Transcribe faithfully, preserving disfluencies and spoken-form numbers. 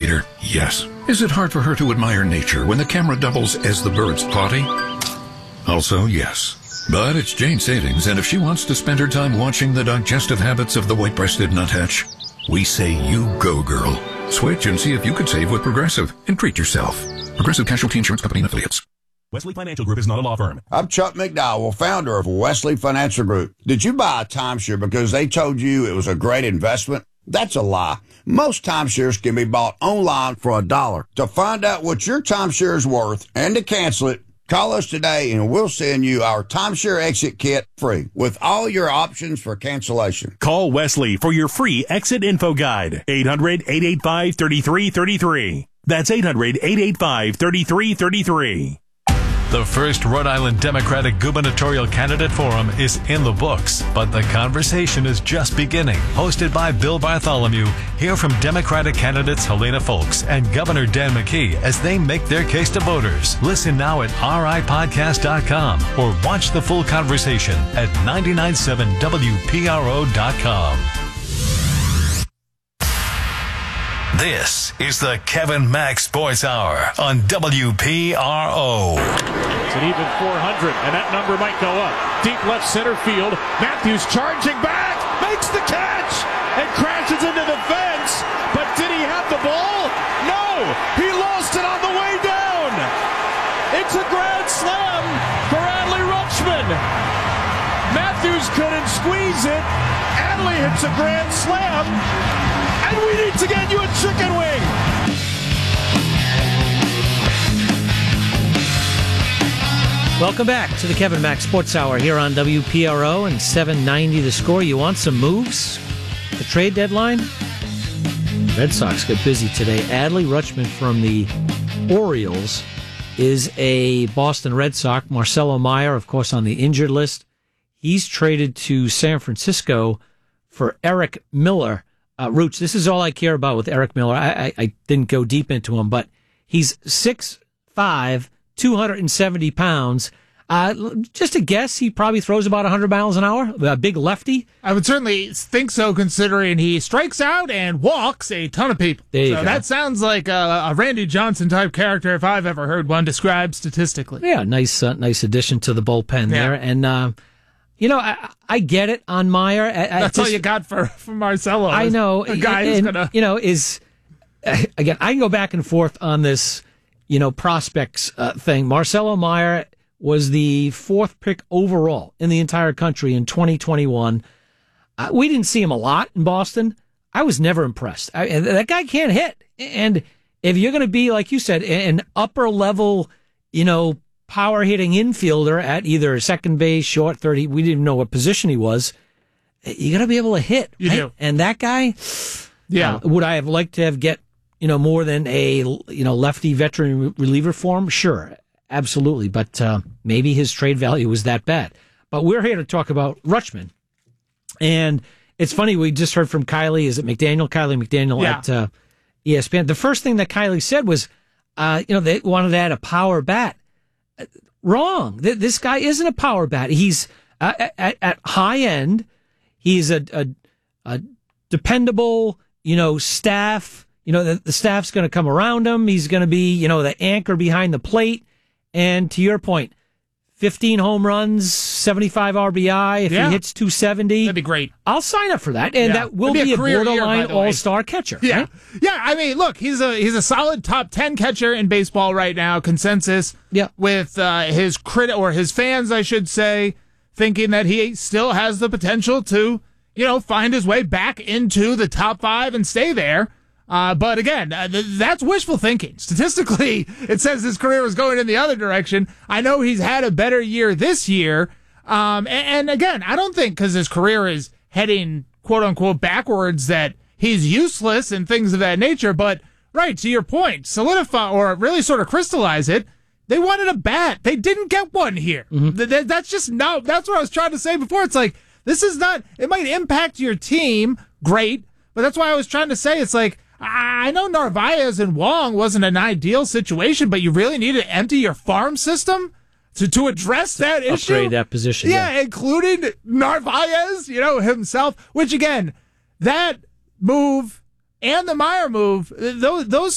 navigator? Yes. Is it hard for her to admire nature when the camera doubles as the bird's potty? Also, yes. But it's Jane Savings, and if she wants to spend her time watching the digestive habits of the white-breasted nuthatch, we say you go, girl. Switch and see if you could save with Progressive and treat yourself. Progressive Casualty Insurance Company and Affiliates. Wesley Financial Group is not a law firm. I'm Chuck McDowell, founder of Wesley Financial Group. Did you buy a timeshare because they told you it was a great investment? That's a lie. Most timeshares can be bought online for a dollar. To find out what your timeshare is worth and to cancel it, call us today and we'll send you our timeshare exit kit free with all your options for cancellation. Call Wesley for your free exit info guide. eight hundred, eight eight five, three three three three. That's eight hundred, eight eight five, three three three three. The first Rhode Island Democratic gubernatorial candidate forum is in the books, but the conversation is just beginning. Hosted by Bill Bartholomew, hear from Democratic candidates Helena Folks and Governor Dan McKee as they make their case to voters. Listen now at r i podcast dot com or watch the full conversation at nine nine seven W P R O dot com. This is the Kevin Mack Sports Hour on W P R O. It's an even four hundred, and that number might go up. Deep left center field. Matthews charging back, makes the catch, and crashes into the fence. But did he have the ball? No! He lost it on the way down! It's a grand slam for Adley Rutschman. Matthews couldn't squeeze it. Adley hits a grand slam. And we need to get you a chicken wing. Welcome back to the Kevin Mack Sports Hour here on W P R O and seven ninety The Score. You want some moves? The trade deadline? Red Sox get busy today. Adley Rutschman from the Orioles is a Boston Red Sox. Marcelo Meyer, of course, on the injured list. He's traded to San Francisco for Eric Miller. Uh, Roots, this is all I care about with Eric Miller. I, I, I didn't go deep into him, but he's six five, two hundred seventy pounds. Uh, just a guess, he probably throws about one hundred miles an hour. A big lefty. I would certainly think so, considering he strikes out and walks a ton of people. There you so go. That sounds like a, a Randy Johnson type character if I've ever heard one described statistically. Yeah, nice, uh, nice addition to the bullpen Yeah. there. And uh, you know, I, I get it on Meyer. I, That's I all just, you got for, for Marcelo. I know. A guy who's and, gonna, you know, is again. I can go back and forth on this, you know, prospects uh, thing. Marcelo Meyer was the fourth pick overall in the entire country in twenty twenty-one. Uh, we didn't see him a lot in Boston. I was never impressed. I, that guy can't hit. And if you're going to be, like you said, an upper level, you know, power hitting infielder at either second base, short, thirty, we didn't even know what position he was. You got to be able to hit. You right? do. And that guy, yeah. uh, would I have liked to have get, you know, more than a, you know, lefty veteran re- reliever for him? Sure, absolutely. But uh, maybe his trade value was that bad. But we're here to talk about Rutschman. And it's funny, we just heard from Kylie, is it McDaniel? Kylie McDaniel Yeah. at uh, E S P N. The first thing that Kylie said was, uh, you know, they wanted to add a power bat. Wrong. Th- This guy isn't a power bat. He's uh, at, at high end. He's a, a, a dependable, you know, staff. You know, the, the staff's going to come around him. He's going to be, you know, the anchor behind the plate. And to your point, fifteen home runs, seventy-five R B I. If Yeah. he hits two seventy, That'd be great. I'll sign up for that. And Yeah. that will It'd be, be a a career year, borderline by the way. all-star catcher. Yeah. Right? Yeah, I mean, look, he's a he's a solid top ten catcher in baseball right now, consensus. Yeah. With uh, his crit or his fans, I should say, thinking that he still has the potential to, you know, find his way back into the top five and stay there. Uh, but again, uh, th- that's wishful thinking. Statistically, it says his career is going in the other direction. I know he's had a better year this year. Um, and, and again, I don't think because his career is heading quote unquote backwards that he's useless and things of that nature. But right, to your point, solidify or really sort of crystallize it. They wanted a bat. They didn't get one here. Mm-hmm. Th- th- that's just not, that's what I was trying to say before. It's like, this is not, it might impact your team. Great. But that's why I was trying to say, it's like, I know Narvaez and Wong wasn't an ideal situation, but you really need to empty your farm system to, to address that issue. Upgrade that position. Yeah, Yeah. including Narvaez, you know, himself, which again, that move and the Meyer move, those, those